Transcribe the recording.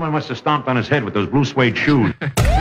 Someone must have stomped on his head with those blue suede shoes.